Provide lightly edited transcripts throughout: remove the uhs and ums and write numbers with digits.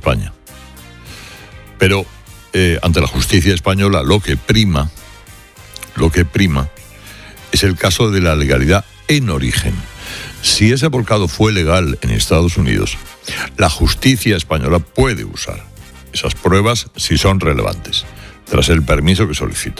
España. Pero ante la justicia española lo que prima es el caso de la legalidad en origen. Si ese volcado fue legal en Estados Unidos, la justicia española puede usar esas pruebas si son relevantes, tras el permiso que solicita.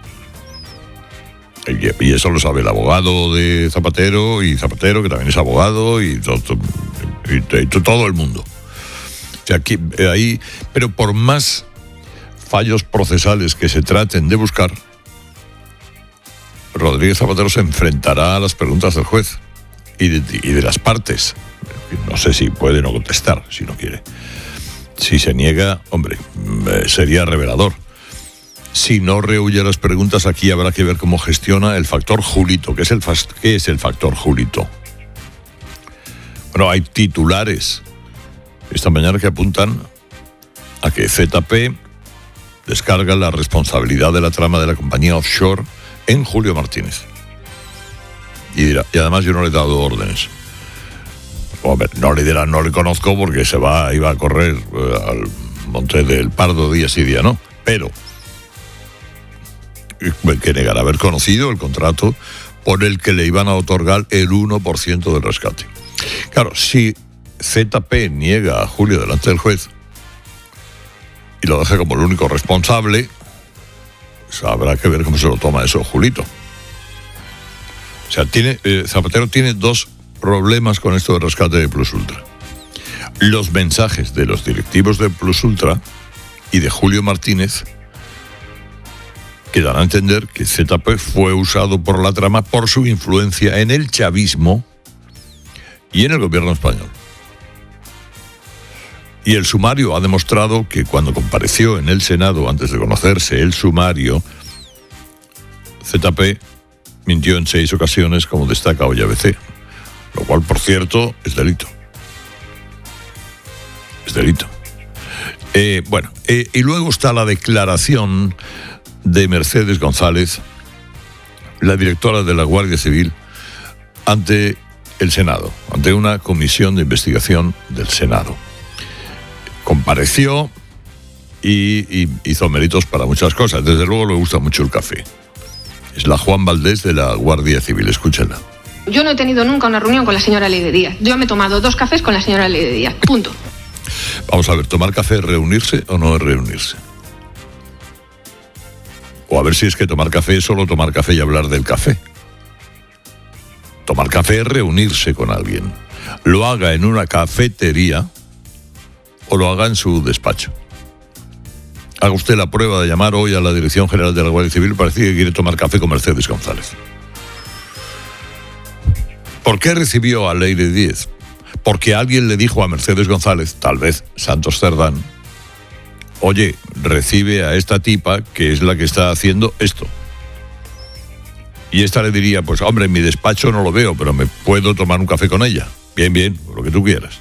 Y eso lo sabe el abogado de Zapatero, y Zapatero, que también es abogado, y todo el mundo. O sea, ahí, pero por más fallos procesales que se traten de buscar, Rodríguez Zapatero se enfrentará a las preguntas del juez y de las partes. No sé si puede no contestar, si no quiere. Si se niega, hombre, sería revelador. Si no rehúye las preguntas, aquí habrá que ver cómo gestiona el factor Julito. ¿Qué es el factor Julito? Bueno, hay titulares esta mañana que apuntan a que ZP descarga la responsabilidad de la trama de la compañía offshore en Julio Martínez. Y dirá, y además yo no le he dado órdenes. Hombre, no le dirán, no le conozco porque iba a correr al Monte del Pardo día sí, día no. Pero que negará haber conocido el contrato por el que le iban a otorgar el 1% del rescate. Claro, si ZP niega a Julio delante del juez y lo deja como el único responsable, pues habrá que ver cómo se lo toma eso Julito. O sea, Zapatero tiene dos problemas con esto del rescate de Plus Ultra. Los mensajes de los directivos de Plus Ultra y de Julio Martínez que dan a entender que ZP fue usado por la trama por su influencia en el chavismo y en el gobierno español. Y el sumario ha demostrado que cuando compareció en el Senado, antes de conocerse el sumario, ZP mintió en 6 ocasiones, como destaca hoy ABC, lo cual, por cierto, es delito. Es delito. Y luego está la declaración de Mercedes González, la directora de la Guardia Civil, ante el Senado, ante una comisión de investigación del Senado. Compareció y hizo méritos para muchas cosas. Desde luego le gusta mucho el café. Es la Juan Valdés de la Guardia Civil. Escúchenla. Yo no he tenido nunca una reunión con la señora Leire Díaz. Yo me he tomado 2 cafés con la señora Leire Díaz. Punto. Vamos a ver, ¿tomar café es reunirse o no es reunirse? O a ver si es que tomar café es solo tomar café y hablar del café. Tomar café es reunirse con alguien. Lo haga en una cafetería o lo haga en su despacho. Haga usted la prueba de llamar hoy a la Dirección General de la Guardia Civil para decir que quiere tomar café con Mercedes González. ¿Por qué recibió a Leire Díaz? Porque alguien le dijo a Mercedes González, tal vez Santos Cerdán, oye, recibe a esta tipa que es la que está haciendo esto. Y esta le diría, pues hombre, en mi despacho no lo veo, pero me puedo tomar un café con ella. Bien, lo que tú quieras.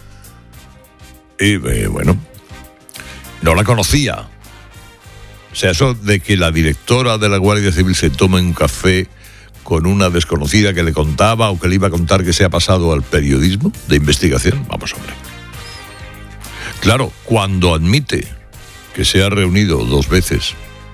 Y bueno, no la conocía. O sea, eso de que la directora de la Guardia Civil se tome un café con una desconocida que le contaba o que le iba a contar que se ha pasado al periodismo de investigación. Vamos, hombre. Claro, cuando admite que se ha reunido 2 veces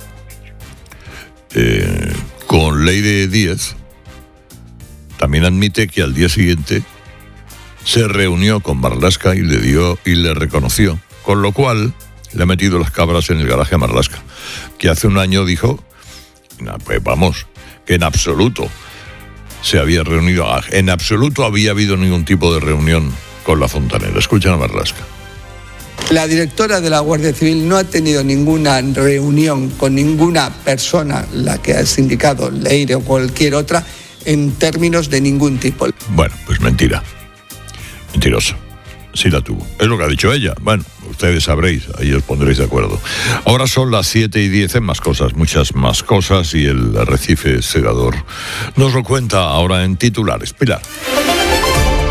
con Leire Díaz, también admite que al día siguiente se reunió con Marlaska y le reconoció, con lo cual le ha metido las cabras en el garaje a Marlaska, que hace un año dijo, pues vamos, que en absoluto se había reunido, en absoluto había habido ningún tipo de reunión con la Fontanera. Escuchen a Marlaska. La directora de la Guardia Civil no ha tenido ninguna reunión con ninguna persona, la que has indicado, Leire o cualquier otra, en términos de ningún tipo. Bueno, pues mentira. Mentiroso. Sí la tuvo. Es lo que ha dicho ella. Bueno, ustedes sabréis, ahí os pondréis de acuerdo. Ahora son las 7:10, en más cosas, muchas más cosas, y el arrecife segador nos lo cuenta ahora en titulares. Pilar.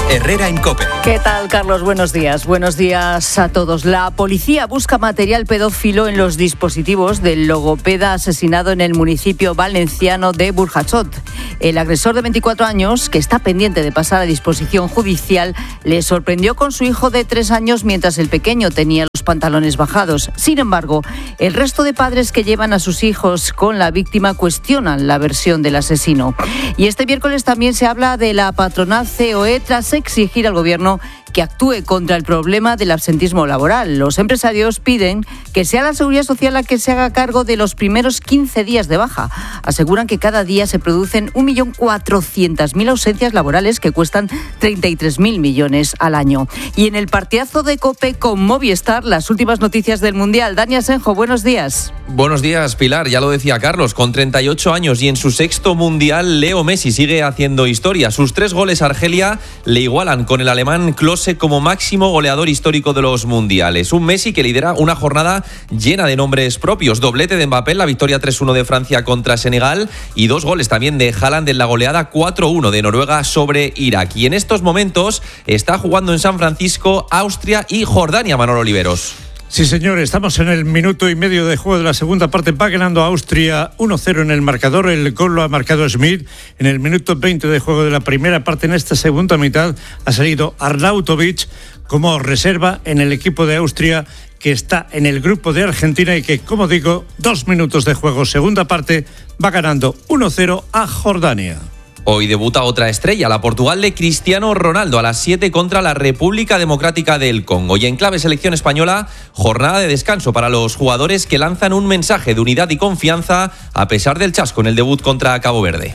Herrera en COPE. ¿Qué tal, Carlos? Buenos días. Buenos días a todos. La policía busca material pedófilo en los dispositivos del logopeda asesinado en el municipio valenciano de Burjasot. El agresor de 24 años, que está pendiente de pasar a disposición judicial, le sorprendió con su hijo de 3 años mientras el pequeño tenía los pantalones bajados. Sin embargo, el resto de padres que llevan a sus hijos con la víctima cuestionan la versión del asesino. Y este miércoles también se habla de la patronal COE tras exigir al Gobierno que actúe contra el problema del absentismo laboral. Los empresarios piden que sea la Seguridad Social la que se haga cargo de los primeros 15 días de baja. Aseguran que cada día se producen 1.400.000 ausencias laborales que cuestan 33.000 millones al año. Y en el partidazo de COPE con Movistar, las últimas noticias del Mundial. Dani Asenjo, buenos días. Buenos días, Pilar. Ya lo decía Carlos, con 38 años y en su 6º Mundial, Leo Messi sigue haciendo historia. Sus 3 goles a Argelia le igualan con el alemán Klose como máximo goleador histórico de los mundiales. Un Messi que lidera una jornada llena de nombres propios. Doblete de Mbappé en la victoria 3-1 de Francia contra Senegal y 2 goles también de Haaland en la goleada 4-1 de Noruega sobre Irak. Y en estos momentos está jugando en San Francisco, Austria y Jordania, Manolo Oliveros. Sí, señor, estamos en el minuto y medio de juego de la segunda parte. Va ganando Austria 1-0 en el marcador. El gol lo ha marcado Schmidt. En el minuto 20 de juego de la primera parte, en esta segunda mitad, ha salido Arnautovic como reserva en el equipo de Austria, que está en el grupo de Argentina y que, como digo, 2 minutos de juego, segunda parte, va ganando 1-0 a Jordania. Hoy debuta otra estrella, la Portugal de Cristiano Ronaldo, a las 7 contra la República Democrática del Congo. Y en clave selección española, jornada de descanso para los jugadores que lanzan un mensaje de unidad y confianza a pesar del chasco en el debut contra Cabo Verde.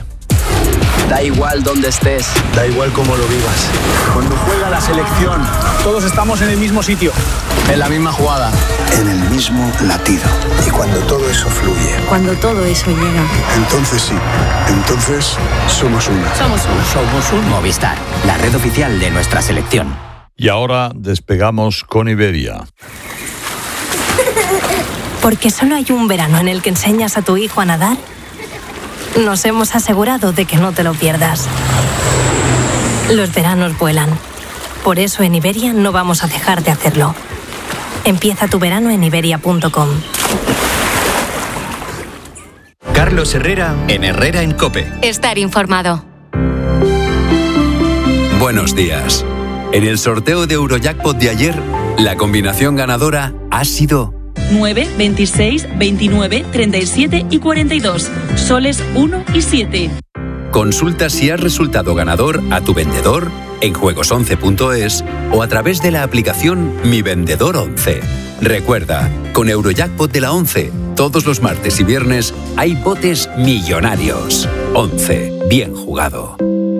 Da igual dónde estés, da igual cómo lo vivas. Cuando juega la selección, todos estamos en el mismo sitio, en la misma jugada, en el mismo latido. Y cuando todo eso fluye, cuando todo eso llega, entonces sí, entonces somos uno. Somos un Movistar, la red oficial de nuestra selección. Y ahora despegamos con Iberia. Porque solo hay un verano en el que enseñas a tu hijo a nadar. Nos hemos asegurado de que no te lo pierdas. Los veranos vuelan. Por eso en Iberia no vamos a dejar de hacerlo. Empieza tu verano en iberia.com. Carlos Herrera en Herrera en COPE. Estar informado. Buenos días. En el sorteo de Eurojackpot de ayer, la combinación ganadora ha sido 9, 26, 29, 37 y 42. Soles 1 y 7. Consulta si has resultado ganador a tu vendedor en juegos11.es o a través de la aplicación Mi Vendedor 11. Recuerda, con Eurojackpot de la 11, todos los martes y viernes hay botes millonarios. 11. Bien jugado.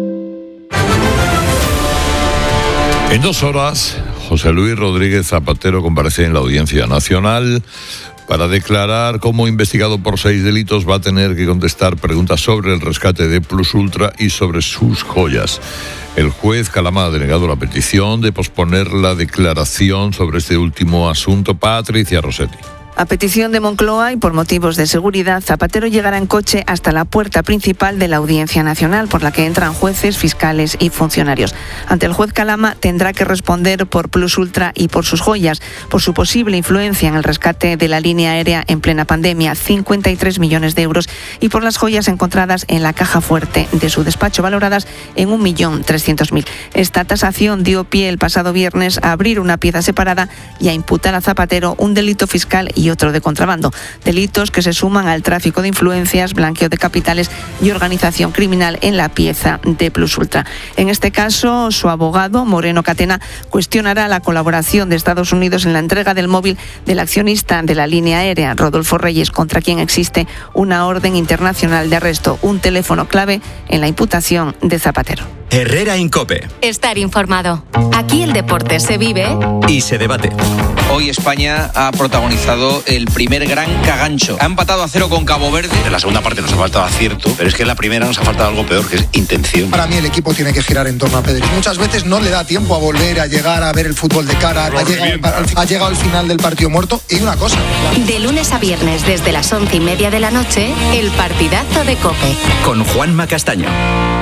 En 2 horas, José Luis Rodríguez Zapatero comparece en la Audiencia Nacional para declarar cómo, investigado por 6 delitos, va a tener que contestar preguntas sobre el rescate de Plus Ultra y sobre sus joyas. El juez Calama ha denegado la petición de posponer la declaración sobre este último asunto. Patricia Rossetti. A petición de Moncloa y por motivos de seguridad, Zapatero llegará en coche hasta la puerta principal de la Audiencia Nacional, por la que entran jueces, fiscales y funcionarios. Ante el juez Calama tendrá que responder por Plus Ultra y por sus joyas, por su posible influencia en el rescate de la línea aérea en plena pandemia, 53 millones de euros, y por las joyas encontradas en la caja fuerte de su despacho, valoradas en 1.300.000. Esta tasación dio pie el pasado viernes a abrir una pieza separada y a imputar a Zapatero un delito fiscal y otro de contrabando, delitos que se suman al tráfico de influencias, blanqueo de capitales y organización criminal en la pieza de Plus Ultra. En este caso, su abogado, Moreno Catena, cuestionará la colaboración de Estados Unidos en la entrega del móvil del accionista de la línea aérea, Rodolfo Reyes, contra quien existe una orden internacional de arresto, un teléfono clave en la imputación de Zapatero. Herrera en COPE. Estar informado. Aquí el deporte se vive y se debate. Hoy España ha protagonizado el primer gran cagancho. Ha empatado a 0 con Cabo Verde. En la segunda parte nos ha faltado acierto, pero es que en la primera nos ha faltado algo peor, que es intención. Para mí el equipo tiene que girar en torno a Pedri. Muchas veces no le da tiempo a volver a llegar a ver el fútbol de cara. Ha llegado al final del partido muerto. Y una cosa. De lunes a viernes desde las 11:30 de la noche, el partidazo de COPE. Con Juanma Castaño.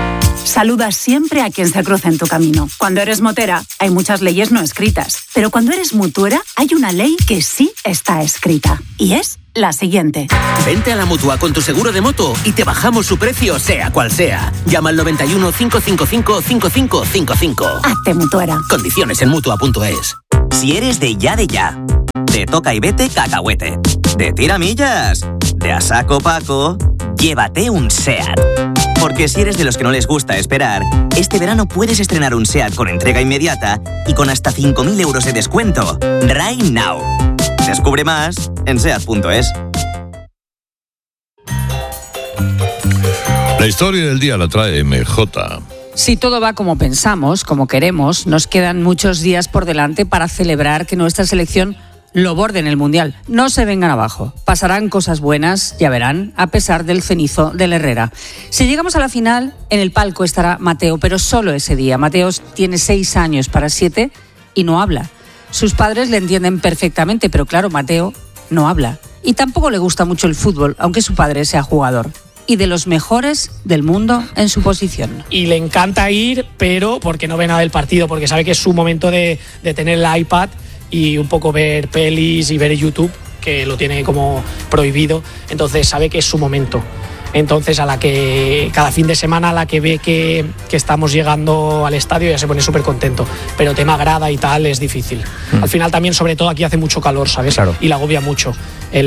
Saluda siempre a quien se cruza en tu camino. Cuando eres motera, hay muchas leyes no escritas. Pero cuando eres mutuera, hay una ley que sí está escrita. Y es la siguiente. Vente a la Mutua con tu seguro de moto y te bajamos su precio sea cual sea. Llama al 91 555 5555. Hazte mutuera. Condiciones en Mutua.es. Si eres de ya, de toca y vete cacahuete, de tiramillas, de a saco Paco, llévate un SEAT. Porque si eres de los que no les gusta esperar, este verano puedes estrenar un SEAT con entrega inmediata y con hasta 5.000 euros de descuento. Right now. Descubre más en SEAT.es. La historia del día la trae MJ. Si todo va como pensamos, como queremos, nos quedan muchos días por delante para celebrar que nuestra selección lo borde en el Mundial. No se vengan abajo. Pasarán cosas buenas, ya verán, a pesar del cenizo del Herrera. Si llegamos a la final, en el palco estará Mateo, pero solo ese día. Mateo tiene 6 años para 7 y no habla. Sus padres le entienden perfectamente, pero claro, Mateo no habla. Y tampoco le gusta mucho el fútbol, aunque su padre sea jugador. Y de los mejores del mundo en su posición. Y le encanta ir, pero porque no ve nada del partido, porque sabe que es su momento de tener el iPad y un poco ver pelis y ver YouTube, que lo tiene como prohibido. Entonces sabe que es su momento. Entonces a la que cada fin de semana a la que ve que estamos llegando al estadio ya se pone súper contento, pero tema grada y tal es difícil. Al final también, sobre todo aquí hace mucho calor, ¿sabes? Claro. Y le agobia mucho.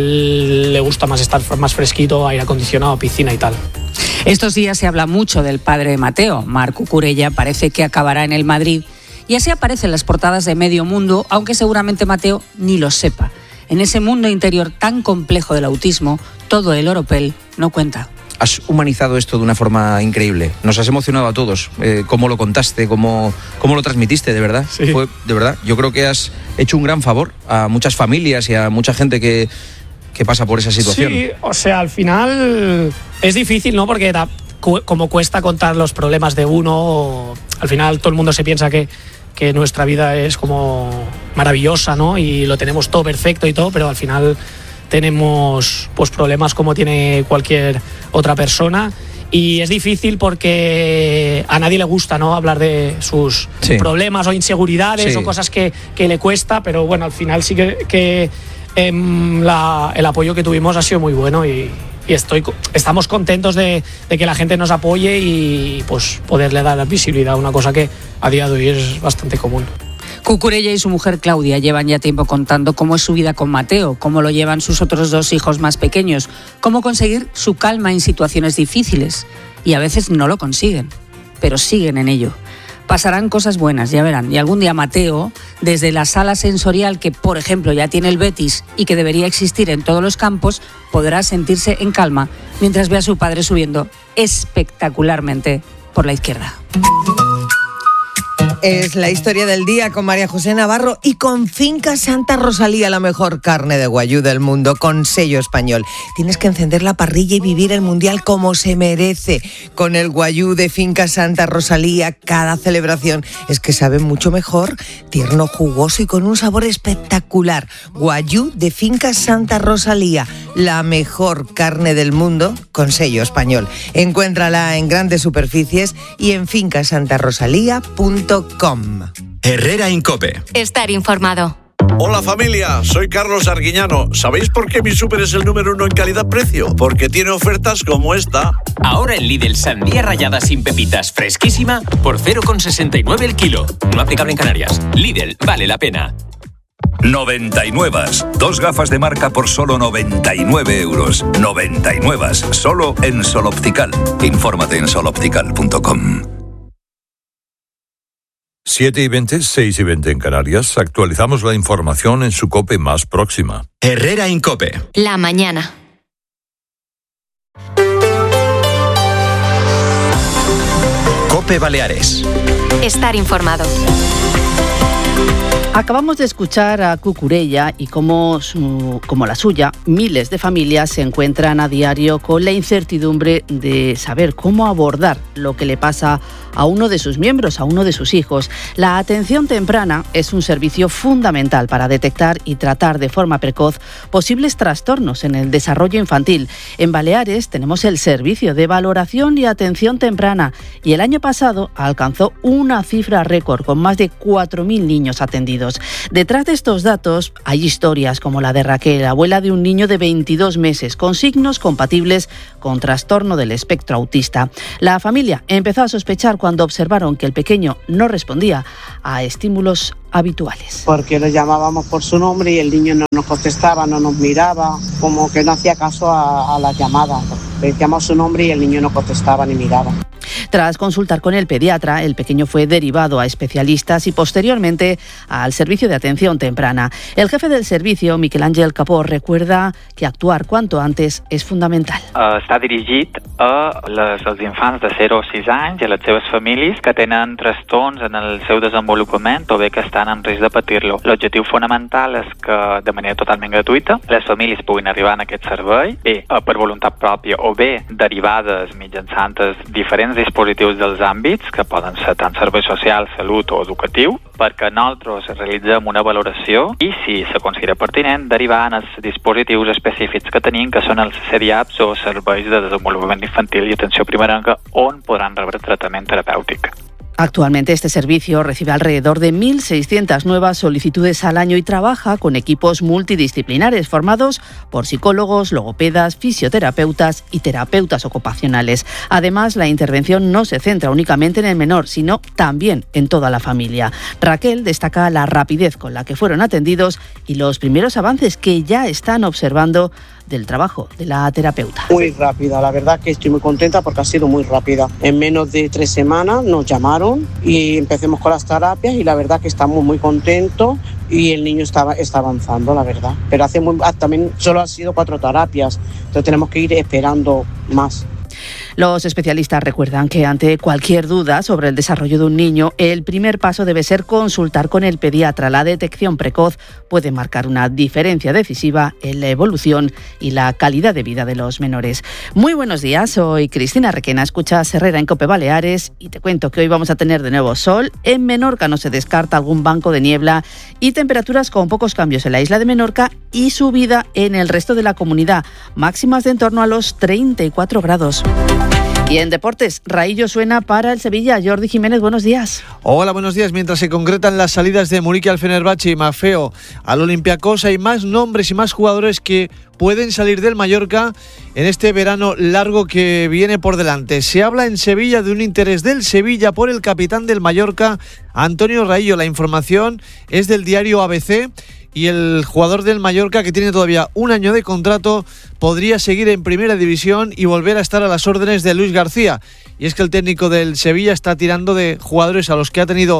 Él le gusta más estar más fresquito, aire acondicionado, piscina y tal. Estos días se habla mucho del padre de Mateo. Marc Cucurella parece que acabará en el Madrid y así aparecen las portadas de medio mundo, aunque seguramente Mateo ni lo sepa. En ese mundo interior tan complejo del autismo, todo el oropel no cuenta. Has humanizado esto de una forma increíble. Nos has emocionado a todos. Cómo lo contaste, cómo lo transmitiste, de verdad. Sí. De verdad. Yo creo que has hecho un gran favor a muchas familias y a mucha gente que pasa por esa situación. Sí, o sea, al final es difícil, ¿no? Porque como cuesta contar los problemas de uno, al final todo el mundo se piensa que nuestra vida es como maravillosa, ¿no? Y lo tenemos todo perfecto y todo, pero al final tenemos pues problemas como tiene cualquier otra persona y es difícil porque a nadie le gusta, ¿no? Hablar de sus problemas o inseguridades o cosas que le cuesta, pero bueno, al final sí que el apoyo que tuvimos ha sido muy bueno y estamos contentos de que la gente nos apoye y pues poderle dar visibilidad a una cosa que a día de hoy es bastante común. Cucurella y su mujer Claudia llevan ya tiempo contando cómo es su vida con Mateo, cómo lo llevan sus otros 2 hijos más pequeños, cómo conseguir su calma en situaciones difíciles. Y a veces no lo consiguen, pero siguen en ello. Pasarán cosas buenas, ya verán. Y algún día Mateo, desde la sala sensorial que, por ejemplo, ya tiene el Betis y que debería existir en todos los campos, podrá sentirse en calma mientras ve a su padre subiendo espectacularmente por la izquierda. Es la historia del día con María José Navarro y con Finca Santa Rosalía, la mejor carne de guayú del mundo, con sello español. Tienes que encender la parrilla y vivir el Mundial como se merece. Con el guayú de Finca Santa Rosalía, cada celebración es que sabe mucho mejor, tierno, jugoso y con un sabor espectacular. Guayú de Finca Santa Rosalía, la mejor carne del mundo, con sello español. Encuéntrala en grandes superficies y en fincasantarosalía.com. Herrera en COPE. Estar informado. Hola familia, soy Carlos Arguiñano. ¿Sabéis por qué mi súper es el número 1 en calidad-precio? Porque tiene ofertas como esta. Ahora en Lidl, sandía rallada sin pepitas fresquísima por 0,69 el kilo. No aplicable en Canarias. Lidl, vale la pena. 99. 2 gafas de marca por solo 99 euros. 99. Solo en Sol Optical. Infórmate en soloptical.com. 7:20, 6:20 en Canarias. Actualizamos la información en su COPE más próxima. Herrera en COPE. La mañana. COPE Baleares. Estar informado. Acabamos de escuchar a Cucurella y como la suya, miles de familias se encuentran a diario con la incertidumbre de saber cómo abordar lo que le pasa a uno de sus miembros, a uno de sus hijos. La atención temprana es un servicio fundamental para detectar y tratar de forma precoz posibles trastornos en el desarrollo infantil. En Baleares tenemos el servicio de valoración y atención temprana y el año pasado alcanzó una cifra récord con más de 4.000 niños atendidos. Detrás de estos datos hay historias como la de Raquel, abuela de un niño de 22 meses con signos compatibles con trastorno del espectro autista. La familia empezó a sospechar cuando observaron que el pequeño no respondía a estímulos habituales. Porque lo llamábamos por su nombre y el niño no nos contestaba, no nos miraba, como que no hacía caso a las llamadas. Le decíamos su nombre y el niño no contestaba ni miraba. Tras consultar con el pediatra, el pequeño fue derivado a especialistas y posteriormente al servicio de atención temprana. El jefe del servicio, Miquel Àngel Capó, recuerda que actuar cuanto antes és fundamental. Està dirigit als infants de 0 a 6 anys i a les seves famílies que tenen trastorns en el seu desenvolupament o bé que estan en risc de patir-lo. L'objectiu fonamental és que, de manera totalment gratuïta, les famílies puguin arribar a aquest servei, bé per voluntat pròpia o bé derivades mitjançant diferents dispositius dels àmbits, que poden ser tant servei social, salut o educatiu, perquè nosaltres realitzem una valoració i, si se considera pertinent, derivar en els dispositius específics que tenim, que són els CDAPs o serveis de desenvolupament infantil i atenció primerenca, on podran rebre tractament terapèutic. Actualmente este servicio recibe alrededor de 1.600 nuevas solicitudes al año y trabaja con equipos multidisciplinares formados por psicólogos, logopedas, fisioterapeutas y terapeutas ocupacionales. Además, la intervención no se centra únicamente en el menor, sino también en toda la familia. Raquel destaca la rapidez con la que fueron atendidos y los primeros avances que ya están observando del trabajo de la terapeuta. Muy rápida, la verdad que estoy muy contenta porque ha sido muy rápida. En menos de 3 semanas nos llamaron y empecemos con las terapias y la verdad que estamos muy contentos y el niño está avanzando, la verdad. Pero también solo han sido 4 terapias, entonces tenemos que ir esperando más. Los especialistas recuerdan que ante cualquier duda sobre el desarrollo de un niño, el primer paso debe ser consultar con el pediatra. La detección precoz puede marcar una diferencia decisiva en la evolución y la calidad de vida de los menores. Muy buenos días, soy Cristina Requena, escuchas Herrera en COPE Baleares y te cuento que hoy vamos a tener de nuevo sol. En Menorca no se descarta algún banco de niebla y temperaturas con pocos cambios en la isla de Menorca y subida en el resto de la comunidad, máximas de en torno a los 34 grados. Y en deportes, Raillo suena para el Sevilla. Jordi Jiménez, buenos días. Hola, buenos días. Mientras se concretan las salidas de Muriqui al Fenerbahce y Maffeo al Olympiacos, hay más nombres y más jugadores que pueden salir del Mallorca en este verano largo que viene por delante. Se habla en Sevilla de un interés del Sevilla por el capitán del Mallorca, Antonio Raillo. La información es del diario ABC. Y el jugador del Mallorca, que tiene todavía un año de contrato, podría seguir en primera división y volver a estar a las órdenes de Luis García. Y es que el técnico del Sevilla está tirando de jugadores a los que ha tenido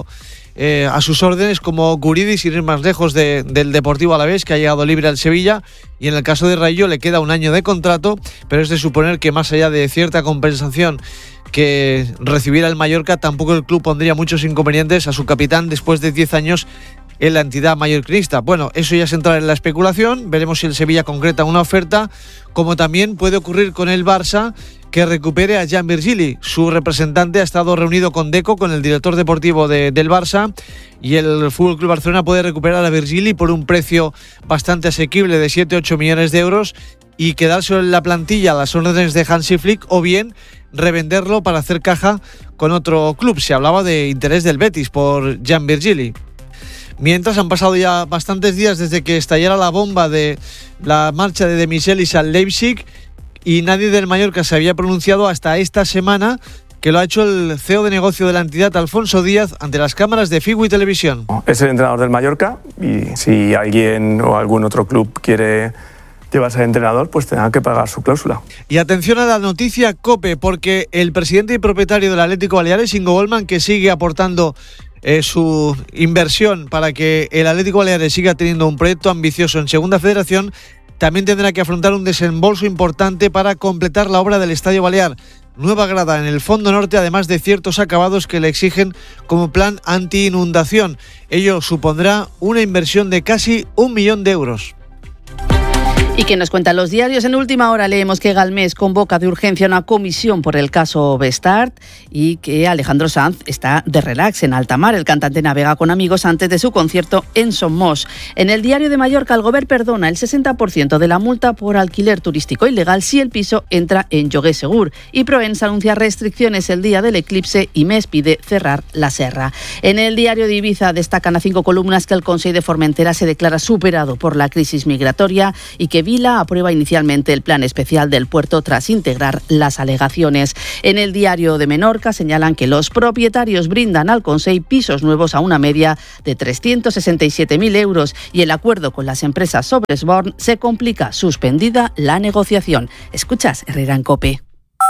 a sus órdenes, como Guridi, sin ir más lejos, del Deportivo Alavés, que ha llegado libre al Sevilla. Y en el caso de Raillo le queda un año de contrato, pero es de suponer que más allá de cierta compensación que recibiera el Mallorca, tampoco el club pondría muchos inconvenientes a su capitán después de 10 años en la entidad mallorquinista. Bueno, eso ya es entrar en la especulación. Veremos si el Sevilla concreta una oferta, como también puede ocurrir con el Barça, que recupere a Jan Virgili. Su representante ha estado reunido con Deco, con el director deportivo del Barça, y el FC Barcelona puede recuperar a Virgili por un precio bastante asequible de 7-8 millones de euros y quedarse en la plantilla a las órdenes de Hansi Flick, o bien revenderlo para hacer caja con otro club. Se hablaba de interés del Betis por Jan Virgili. Mientras, han pasado ya bastantes días desde que estallara la bomba de la marcha de Michelis al Leipzig y nadie del Mallorca se había pronunciado hasta esta semana, que lo ha hecho el CEO de negocio de la entidad, Alfonso Díaz, ante las cámaras de Figo y Televisión. Es el entrenador del Mallorca y si alguien o algún otro club quiere llevarse de entrenador, pues tendrá que pagar su cláusula. Y atención a la noticia COPE, porque el presidente y propietario del Atlético Baleares, Ingo Bollmann, que sigue aportando su inversión para que el Atlético Baleares siga teniendo un proyecto ambicioso en Segunda Federación, también tendrá que afrontar un desembolso importante para completar la obra del Estadio Balear. nueva grada en el fondo norte, además de ciertos acabados que le exigen como plan anti-inundación. Ello supondrá una inversión de casi 1 millón de euros. ¿Y qué nos cuentan los diarios? En última hora leemos que Galmés convoca de urgencia una comisión por el caso Bestart y que Alejandro Sanz está de relax en alta mar. El cantante navega con amigos antes de su concierto en Somos. En el Diario de Mallorca, el Govern perdona el 60% de la multa por alquiler turístico ilegal si el piso entra en lloguer segur. Y Provença anuncia restricciones el día del eclipse y MES pide cerrar la serra. En el Diario de Ibiza destacan a 5 columnas que el Consell de Formentera se declara superado por la crisis migratoria y que Vila aprueba inicialmente el plan especial del puerto tras integrar las alegaciones. En el Diario de Menorca señalan que los propietarios brindan al Consell pisos nuevos a una media de 367.000 euros y el acuerdo con las empresas Sobresborn se complica, suspendida la negociación. Escuchas Herrera en COPE.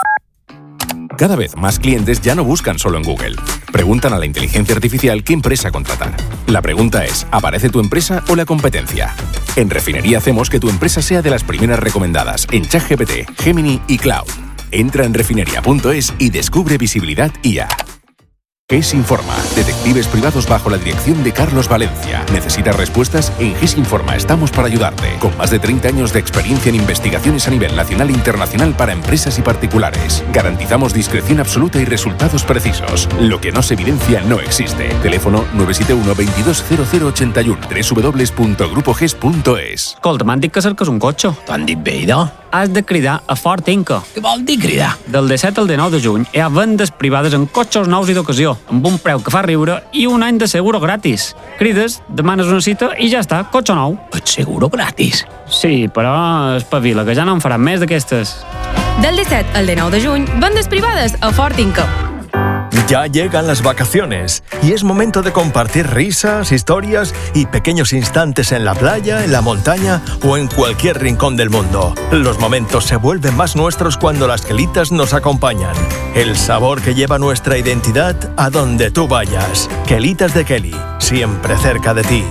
Cada vez más clientes ya no buscan solo en Google. Preguntan a la inteligencia artificial qué empresa contratar. La pregunta es, ¿aparece tu empresa o la competencia? En Refinería hacemos que tu empresa sea de las primeras recomendadas en ChatGPT, Gemini y Cloud. Entra en refinería.es y descubre visibilidad IA. GES Informa, detectives privados bajo la dirección de Carlos Valencia. ¿Necesitas respuestas? En GES Informa estamos para ayudarte. Con más de 30 años de experiencia en investigaciones a nivel nacional e internacional para empresas y particulares. Garantizamos discreción absoluta y resultados precisos. Lo que no se evidencia no existe. Teléfono 971 22 0081 www.grupoges.es. Escolta, m'han dit que cerques un cotxe. T'han dit bé, idò? Has de cridar a Ford Inca. Què vol dir cridar? Del 17 al 19 de juny hi ha vendes privades en cotxes nous i d'ocasió, amb un preu que fa riure i un any de seguro gratis. Crides, demanes una cita i ja està, cotxe nou. El seguro gratis? Sí, però espavila, que ja no en faran més d'aquestes. Del 17 al 19 de juny, vendes privades a Ford Inca. Ya llegan las vacaciones y es momento de compartir risas, historias y pequeños instantes en la playa, en la montaña o en cualquier rincón del mundo. Los momentos se vuelven más nuestros cuando las Kelitas nos acompañan. El sabor que lleva nuestra identidad a donde tú vayas. Kelitas de Kelly, siempre cerca de ti.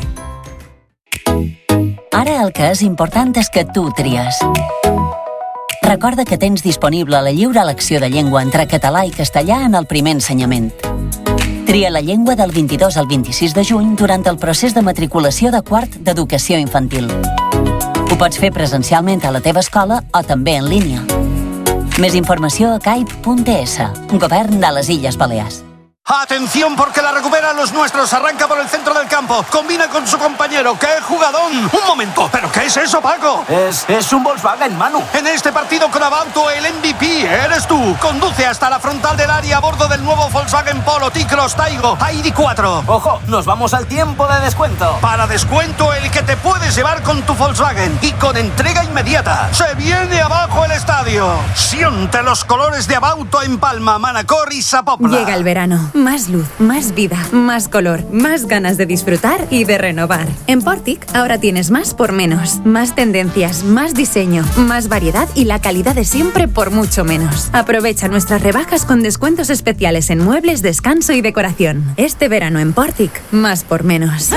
Ara el que és important és que tu tries. Recorda que tens disponible la lliure elecció de llengua entre català i castellà en el primer ensenyament. Tria la llengua del 22 al 26 de juny durant el procés de matriculació de quart d'educació infantil. Ho pots fer presencialment a la teva escola o també en línia. Més informació a caip.es, Govern de les Illes Balears. Atención porque la recuperan los nuestros, arranca por el centro del campo, combina con su compañero, ¡qué jugadón! Un momento, ¿pero qué es eso, Paco? Es un Volkswagen, Manu. En este partido con Abauto, el MVP eres tú. Conduce hasta la frontal del área a bordo del nuevo Volkswagen Polo, T-Cross, Taigo, ID4. Ojo, nos vamos al tiempo de descuento. Para descuento el que te puedes llevar con tu Volkswagen y con entrega inmediata. Se viene abajo el estadio. Siente los colores de Abauto en Palma, Manacor y Sapopla. Llega el verano. Más luz, más vida, más color, más ganas de disfrutar y de renovar. En Portic ahora tienes más por menos. Más tendencias, más diseño, más variedad y la calidad de siempre por mucho menos. Aprovecha nuestras rebajas con descuentos especiales en muebles, descanso y decoración. Este verano en Portic, más por menos.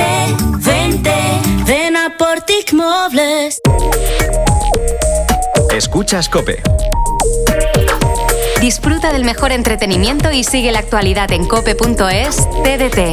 Ven a Portic Muebles. Escuchas COPE. Disfruta del mejor entretenimiento y sigue la actualidad en cope.es TDT.